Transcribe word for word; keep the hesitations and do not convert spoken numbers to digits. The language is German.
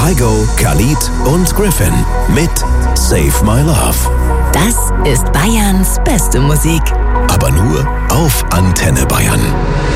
Kygo, Khalid und Griffin mit Save My Love. Das ist Bayerns beste Musik. Aber nur auf Antenne Bayern.